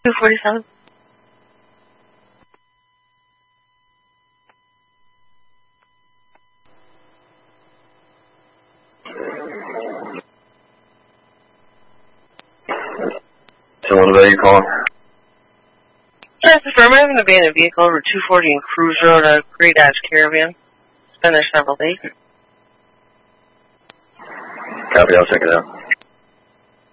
247. So what about you calling? Yes, affirmative, an abandoned vehicle over 240 in Cruise Road, a Great Dodge Caravan. It's been there several days. Copy, I'll check it out.